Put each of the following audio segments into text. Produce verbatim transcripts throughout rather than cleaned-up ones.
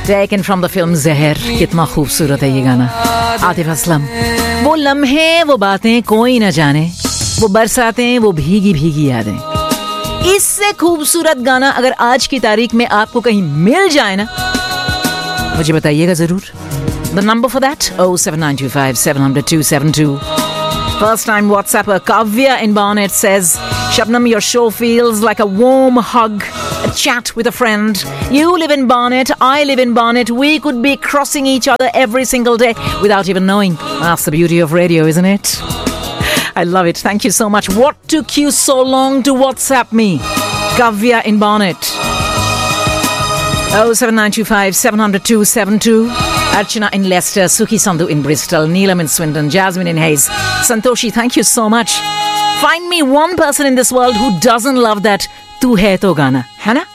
Taken from the film Zehar. कितना खूबसूरत है ये गाना. आतिफ असलम. वो लम्हे वो बातें कोई न जाने, वो बरसातें वो भीगी भीगी यादें. इससे खूबसूरत गाना अगर आज की तारीख में आपको कहीं मिल जाए ना, मुझे बताइएगा जरूर. The number for that oh seven nine two five seven zero zero two seven two. First time WhatsApper Kavya in Barnet says, Shabnam, your show feels like a warm hug, a chat with a friend. You live in Barnet, I live in Barnet. We could be crossing each other every single day without even knowing. That's the beauty of radio, isn't it? I love it. Thank you so much. What took you so long to WhatsApp me? Kavya in Barnet. oh seven nine two five seven zero zero two seven two. Archana in Leicester, Suki Sandhu in Bristol, Neelam in Swindon, Jasmine in Hayes. Santoshi, thank you so much. Find me one person in this world who doesn't love that Tu Hai To Gana. Hannah?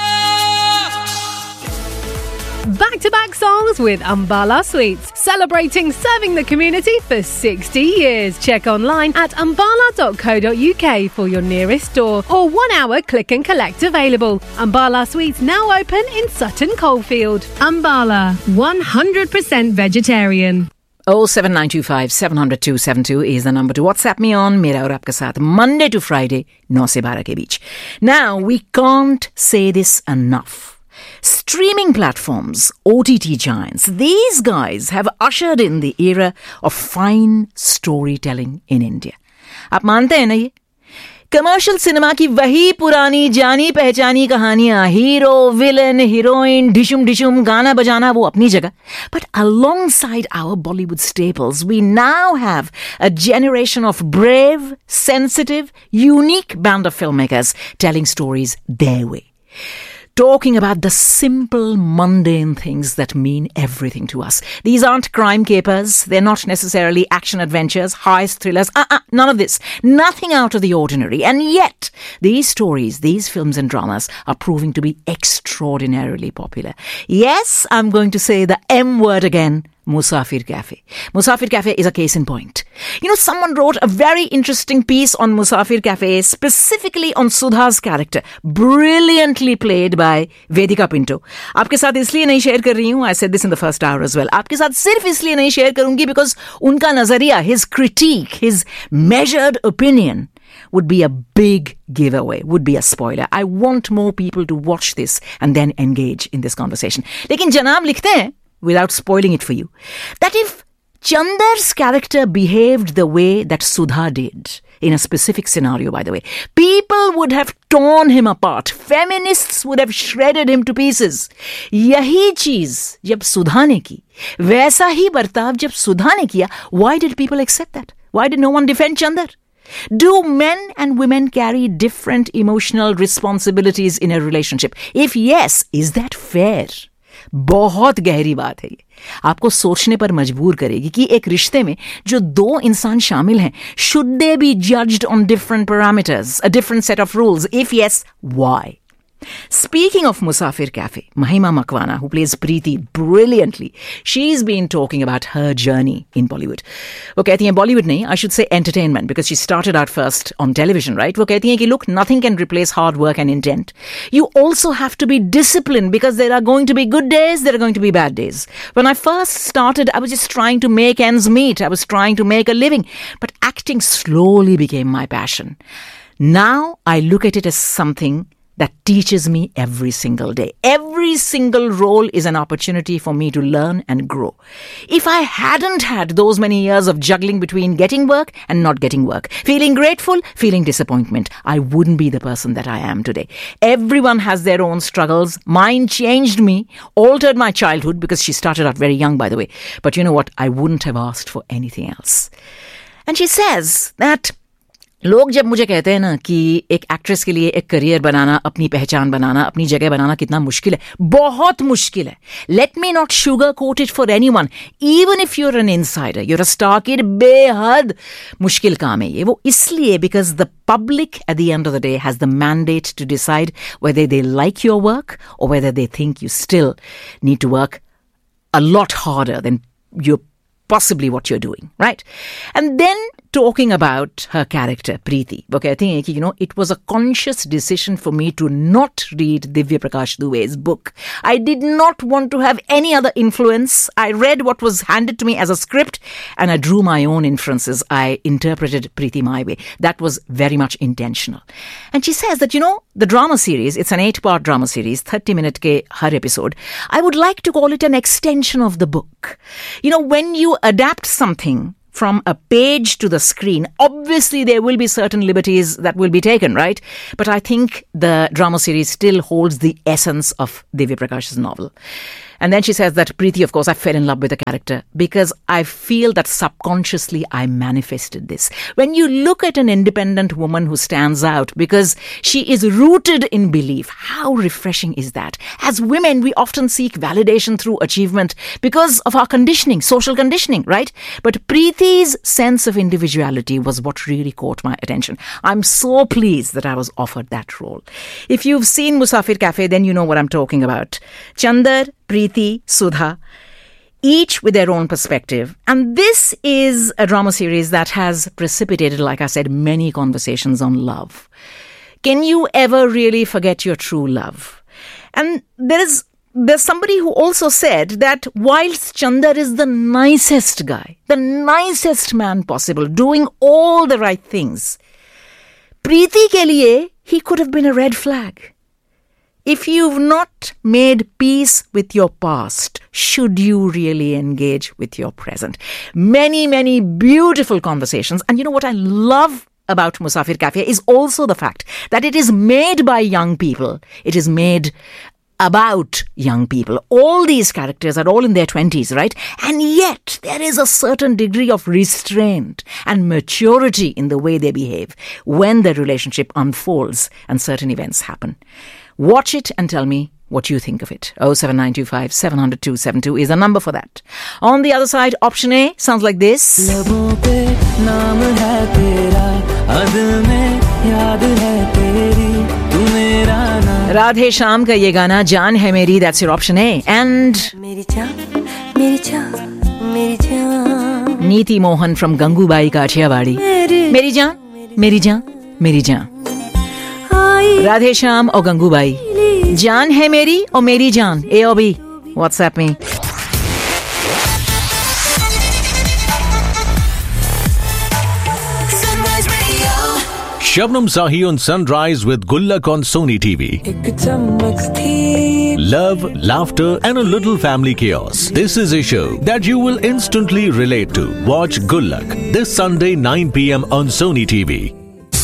Back-to-back songs with Ambala Sweets, celebrating serving the community for sixty years. Check online at ambala dot co dot uk for your nearest store or one-hour click and collect available. Ambala Sweets now open in Sutton Coldfield. Ambala, one hundred percent vegetarian. oh seven nine two five seven zero zero two seven two is the number to WhatsApp me on. Mera aur aapka saath Monday to Friday nine se twelve ke beech. Now, we can't say this enough. Streaming platforms, O T T giants, these guys have ushered in the era of fine storytelling in India. आप मानते हैं ना ये? Commercial cinema की वही पुरानी जानी पहचानी कहानियां, hero villain heroine Dhishoom Dhishoom गाना बजाना वो अपनी जगह. But alongside our Bollywood staples, we now have a generation of brave, sensitive, unique band of filmmakers telling stories their way. Talking about the simple, mundane things that mean everything to us. These aren't crime capers. They're not necessarily action adventures, heist thrillers. Uh-uh, none of this. Nothing out of the ordinary. And yet, these stories, these films and dramas are proving to be extraordinarily popular. Yes, I'm going to say the M word again. Musafir Cafe. Musafir Cafe is a case in point. You know, someone wrote a very interesting piece on Musafir Cafe, specifically on Sudha's character, brilliantly played by Vedika Pinto. आपके साथ इसलिए नहीं share कर रही हूँ. I said this in the first hour as well. आपके साथ सिर्फ इसलिए नहीं शेयर करूँगी because उनका नजरिया, his critique, his measured opinion would be a big giveaway, would be a spoiler. I want more people to watch this and then engage in this conversation. लेकिन जनाब लिखते हैं, without spoiling it for you, that if Chandar's character behaved the way that Sudha did, in a specific scenario, by the way, people would have torn him apart. Feminists would have shredded him to pieces. Yahi cheez jab Sudha ne ki, वैसा ही बर्ताव जब सुधा ने किया, why did people accept that? Why did no one defend Chandar? Do men and women carry different emotional responsibilities in a relationship? If yes, is that fair? बहुत गहरी बात है ये. आपको सोचने पर मजबूर करेगी कि एक रिश्ते में जो दो इंसान शामिल हैं, should they be judged on different parameters, a different set of rules? If yes, why? Speaking of Musafir Cafe, Mahima Makwana, who plays Preeti brilliantly, she's been talking about her journey in Bollywood. वो कहती हैं Bollywood नहीं, I should say entertainment, because she started out first on television, right? वो कहती हैं कि look, nothing can replace hard work and intent. You also have to be disciplined because there are going to be good days, there are going to be bad days. When I first started, I was just trying to make ends meet. I was trying to make a living. But acting slowly became my passion. Now I look at it as something that teaches me every single day. Every single role is an opportunity for me to learn and grow. If I hadn't had those many years of juggling between getting work and not getting work, feeling grateful, feeling disappointment, I wouldn't be the person that I am today. Everyone has their own struggles. Mine changed me, altered my childhood, because she started out very young, by the way. But you know what? I wouldn't have asked for anything else. And she says that लोग जब मुझे कहते हैं ना कि एक actress के लिए एक करियर बनाना, अपनी पहचान बनाना, अपनी जगह बनाना कितना मुश्किल है, बहुत मुश्किल है. Let me not sugarcoat it for anyone. Even if you're an insider, you're a star kid, बेहद मुश्किल काम है ये. वो इसलिए because the public at the end of the day has the mandate to decide whether they like your work or whether they think you still need to work a lot harder than you're possibly what you're doing, right? And then talking about her character, Preeti. वो कहती हैं कि, you know, it was a conscious decision for me to not read Divya Prakash Dube's book. I did not want to have any other influence. I read what was handed to me as a script and I drew my own inferences. I interpreted Preeti my way. That was very much intentional. And she says that, you know, the drama series, it's an eight-part drama series, thirty minute ke har episode. I would like to call it an extension of the book. You know, when you adapt something from a page to the screen, obviously there will be certain liberties that will be taken, right? But I think the drama series still holds the essence of Divya Prakash's novel. And then she says that Preeti, of course, I fell in love with the character because I feel that subconsciously I manifested this. When you look at an independent woman who stands out because she is rooted in belief, how refreshing is that? As women, we often seek validation through achievement because of our conditioning, social conditioning, right? But Preeti's sense of individuality was what really caught my attention. I'm so pleased that I was offered that role. If you've seen Musafir Cafe, then you know what I'm talking about. Chandar, Preeti, Sudha, each with their own perspective. And this is a drama series that has precipitated, like I said, many conversations on love. Can you ever really forget your true love? And there is there's somebody who also said that whilst Chandar is the nicest guy, the nicest man possible, doing all the right things, Preeti ke liye, he could have been a red flag. If you've not made peace with your past, should you really engage with your present? Many, many beautiful conversations. And you know what I love about Musafir Cafe is also the fact that it is made by young people. It is made about young people. All these characters are all in their twenties, right? And yet there is a certain degree of restraint and maturity in the way they behave when the relationship unfolds and certain events happen. Watch it and tell me what you think of it. oh seven nine two five, seven zero zero, two seven two is the number for that. On the other side, option A sounds like this. Radhe Shyam ka ye gana Jaan Hai Meri, that's your option A. And Neeti Mohan from Gangubai Kathiawadi. Meri Jaan, Meri Jaan, Meri Jaan. Radhe Shyam or Gangubai? Jaan hai meri or Meri Jaan? A or B? WhatsApp me. Shabnam Sahi on Sunrise with Gullak on Sony T V. Love, laughter and a little family chaos. This is a show that you will instantly relate to. Watch Gullak this Sunday nine p.m. on Sony T V.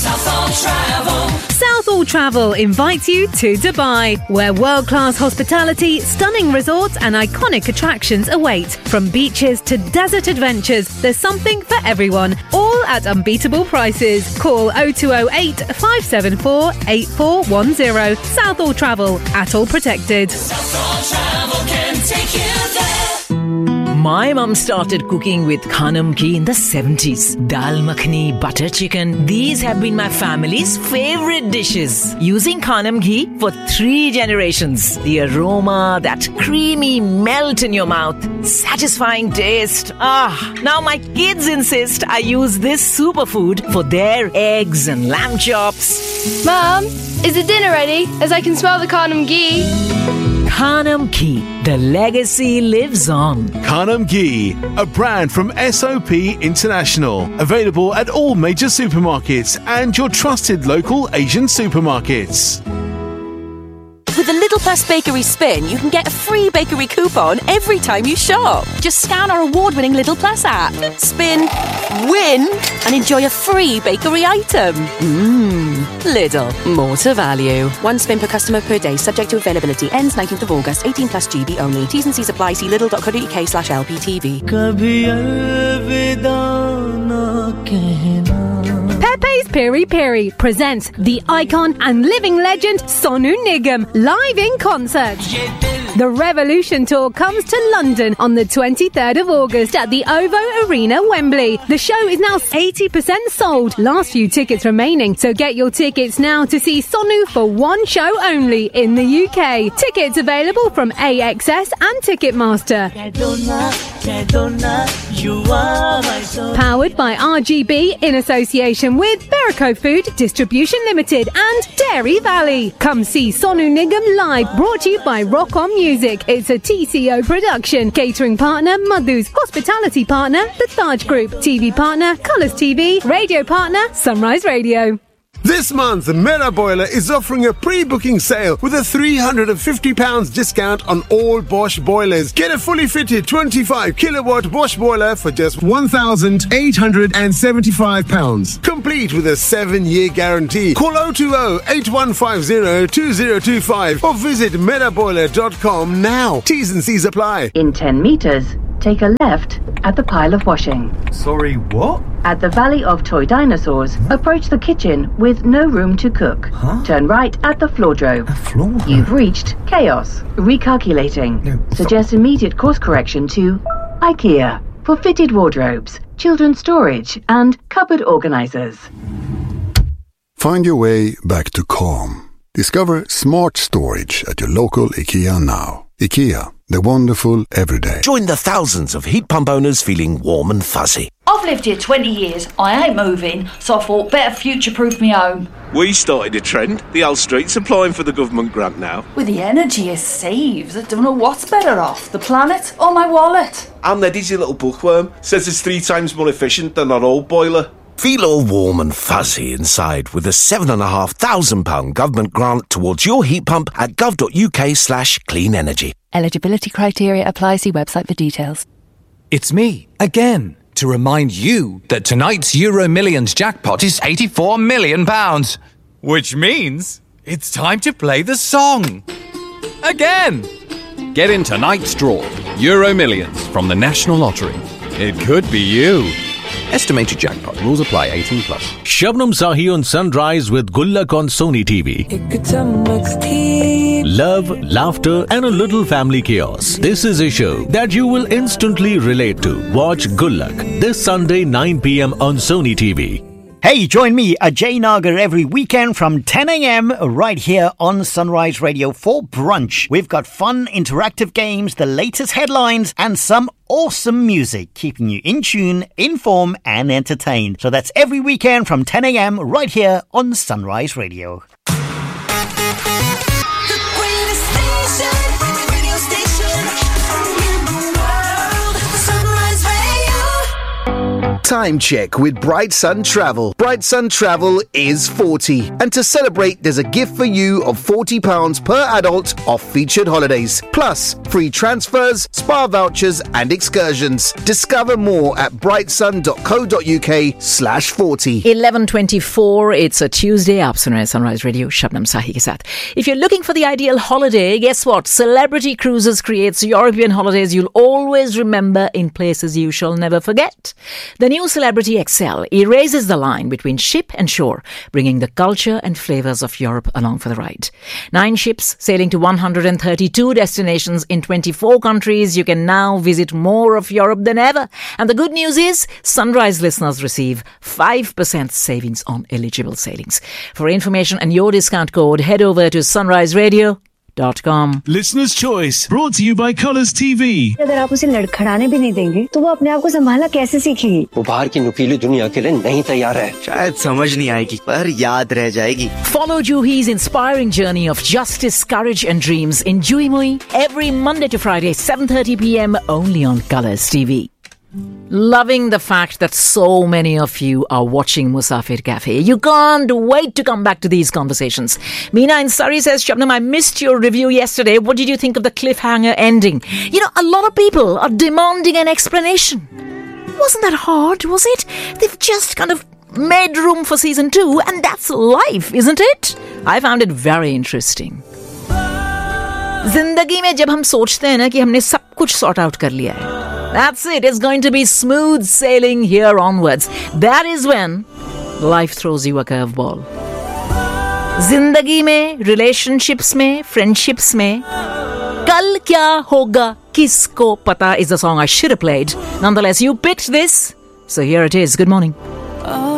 Southall Travel invites you to Dubai, where world-class hospitality, stunning resorts and iconic attractions await. From beaches to desert adventures, there's something for everyone, all at unbeatable prices. Call oh two oh eight, five seven four, eight four one oh. Southall Travel, at all protected. Southall Travel can take you there. My mum started cooking with Khanam Ghee in the seventies. Dal makhani, butter chicken, these have been my family's favorite dishes. Using Khanam Ghee for three generations. The aroma, that creamy melt in your mouth, satisfying taste. Ah, now my kids insist I use this superfood for their eggs and lamb chops. Mum, is the dinner ready? As I can smell the Khanam Ghee. Khanam Ghee, the legacy lives on. Khanam Ghee, a brand from S O P International. Available at all major supermarkets and your trusted local Asian supermarkets. With the Little Plus Bakery Spin, you can get a free bakery coupon every time you shop. Just scan our award-winning Little Plus app, spin, win, and enjoy a free bakery item. Mmm, Lidl, more to value. One spin per customer per day, subject to availability. Ends nineteenth of August, eighteen plus G B only. T's and C's apply. See lidl.co.uk slash LPTV. Pepe's Peri Peri presents the icon and living legend Sonu Nigam live in concert. The Revolution Tour comes to London on the twenty-third of August at the O V O Arena, Wembley. The show is now eighty percent sold. Last few tickets remaining, so get your tickets now to see Sonu for one show only in the U K. Tickets available from A X S and Ticketmaster. Powered by R G B in association with Berico Food Distribution Limited and Dairy Valley. Come see Sonu Nigam live, brought to you by Rock On Music. It's a T C O production. Catering partner Madhu's, hospitality partner The Taj Group, T V partner Colours T V, radio partner Sunrise Radio. This month, Mera Boiler is offering a pre-booking sale with a three hundred fifty pounds discount on all Bosch boilers. Get a fully fitted twenty-five kilowatt Bosch boiler for just one thousand eight hundred seventy-five pounds. Complete with a seven-year guarantee. Call oh two oh, eight one five oh, two oh two five or visit mera boiler dot com now. T's and C's apply. In ten metres, take a left at the pile of washing. Sorry, what? At the Valley of Toy Dinosaurs, approach the kitchen with no room to cook. Huh? Turn right at the floordrome. A floor? You've reached chaos. Recalculating. No, Suggest immediate course correction to IKEA for fitted wardrobes, children's storage, and cupboard organisers. Find your way back to calm. Discover smart storage at your local IKEA now. IKEA, the wonderful everyday. Join the thousands of heat pump owners feeling warm and fuzzy. I've lived here twenty years, I ain't moving, so I thought better future-proof my home. We started a trend. The whole street's applying for the government grant now. With the energy it saves, I don't know what's better off, the planet or my wallet. And the dizzy little bookworm says it's three times more efficient than our old boiler. Feel all warm and fuzzy inside with a seven and a half thousand pound government grant towards your heat pump at gov.uk slash clean energy. Eligibility criteria apply. See website for details. It's me, again, to remind you that tonight's Euro Millions jackpot is eighty-four million pounds. Which means it's time to play the song. Again! Get in tonight's draw. Euro Millions from the National Lottery. It could be you. Estimated jackpot. Rules apply. eighteen plus. Shabnam Sahi on Sunrise with Gullak on Sony T V. Love, laughter and a little family chaos. This is a show that you will instantly relate to. Watch Gullak this Sunday nine p.m. on Sony T V. Hey, join me, Ajay Nagar, every weekend from ten a.m. right here on Sunrise Radio for brunch. We've got fun, interactive games, the latest headlines, and some awesome music, keeping you in tune, informed, and entertained. So that's every weekend from ten a.m. right here on Sunrise Radio. Time check with Bright Sun Travel. Bright Sun Travel is forty. And to celebrate, there's a gift for you of forty pounds per adult off featured holidays. Plus, free transfers, spa vouchers and excursions. Discover more at brightsun.co.uk slash 40. eleven twenty-four, it's a Tuesday. आप सुन रहे हैं Sunrise Radio, Shabnam Sahi के साथ. If you're looking for the ideal holiday, guess what? Celebrity Cruises creates European holidays you'll always remember in places you shall never forget. The new Celebrity X L erases the line between ship and shore, bringing the culture and flavours of Europe along for the ride. Nine ships sailing to one hundred thirty-two destinations in twenty-four countries. You can now visit more of Europe than ever. And the good news is, Sunrise listeners receive five percent savings on eligible sailings. For information and your discount code, head over to sunrise radio dot com. Listener's Choice, brought to you by Colours T V. अगर आप उसे लड़खड़ाने भी नहीं देंगे तो वो अपने आप को संभालना कैसे सीखेगी? वो बाहर की नुकीली दुनिया के लिए नहीं तैयार है। शायद समझ नहीं आएगी पर याद रह जाएगी। Follow Juhi's inspiring journey of justice, courage and dreams in Juhi Mui every Monday to Friday, seven thirty p.m. only on Colours T V. Loving the fact that so many of you are watching Musafir Cafe. You can't wait to come back to these conversations. Meena in Surrey says, Shabnam, I missed your review yesterday. What did you think of the cliffhanger ending? You know, a lot of people are demanding an explanation. Wasn't that hard, was it? They've just kind of made room for season two, and that's life, isn't it? I found it very interesting. जिंदगी में जब हम सोचते हैं ना कि हमने सब कुछ सॉर्ट आउट कर लिया है, that's it, it's going to be smooth sailing here onwards. That is when life throws you a curveball. जिंदगी में, relationships में, friendships में कल क्या होगा किसको पता is the song I should have played. Nonetheless, you picked this. So here it is. Good morning.